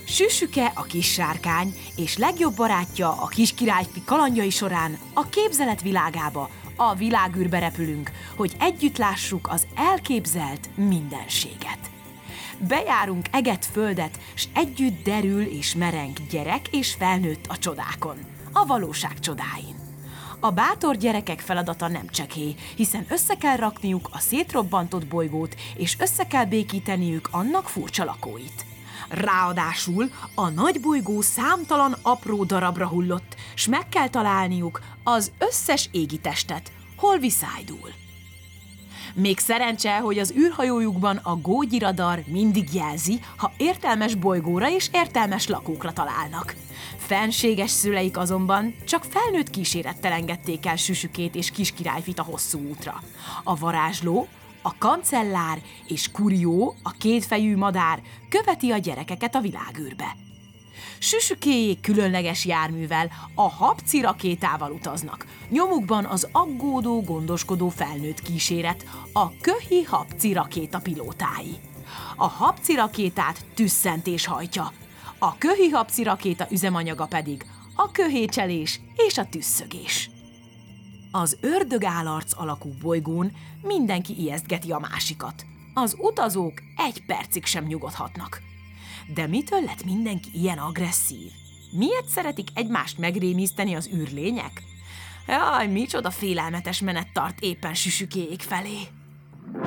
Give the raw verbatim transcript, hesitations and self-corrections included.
Süsüke a kis sárkány, és legjobb barátja a kis királyfi kalandjai során a képzelet világába, a világűrbe repülünk, hogy együtt lássuk az elképzelt mindenséget. Bejárunk eget-földet, s együtt derül és mereng gyerek és felnőtt a csodákon, a valóság csodáin. A bátor gyerekek feladata nem csekély, hiszen össze kell rakniuk a szétrobbantott bolygót, és össze kell békíteniük annak furcsa lakóit. Ráadásul a nagy bolygó számtalan apró darabra hullott, s meg kell találniuk az összes égitestet, hol viszájdul. Még szerencse, hogy az űrhajójukban a gógyiradar mindig jelzi, ha értelmes bolygóra és értelmes lakókra találnak. Fenséges szüleik azonban csak felnőtt kísérettel engedték el Süsükét és kiskirályfit a hosszú útra. A varázsló, a kancellár és Kurió, a kétfejű madár követi a gyerekeket a világűrbe. Süsükéjék különleges járművel, a Habci rakétával utaznak. Nyomukban az aggódó, gondoskodó felnőtt kíséret, a Köhi Habci rakéta pilótái. A Habci rakétát tüsszentés hajtja, a Köhi Habci rakéta üzemanyaga pedig a köhécselés és a tüsszögés. Az ördögállarc alakú bolygón mindenki ijesztgeti a másikat. Az utazók egy percig sem nyugodhatnak. De mitől lett mindenki ilyen agresszív? Miért szeretik egymást megrémiszteni az űrlények? Jaj, micsoda félelmetes menet tart éppen Süsükéjék felé.